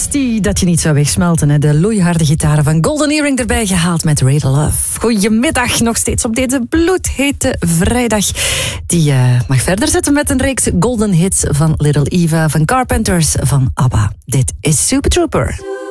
Nasty, dat je niet zou wegsmelten. Hè? De loeiharde gitaren van Golden Earring erbij gehaald met Radar Love. Goedemiddag, nog steeds op deze bloedhete vrijdag. Die mag verder zetten met een reeks golden hits van Little Eva, van Carpenters, van ABBA. Dit is Super Trooper.